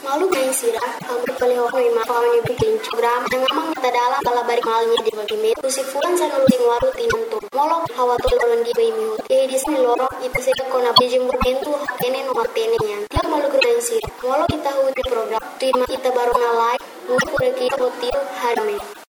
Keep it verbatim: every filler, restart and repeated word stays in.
Malu main sirah, kamu boleh hokno ima pawanya bikin program yang amang kita dalam kala balik malnya di bagi met. Kusi fulan sa nuluting waru tinanto. Molok hawa to lolon di bayi miut. E di sini lorok itu saya kona bijim berbentu kene no hatene yan. Dia malu main sirah. Molok kita hu di program. Terima kita baru nalai. Mungkin kita hotil harame.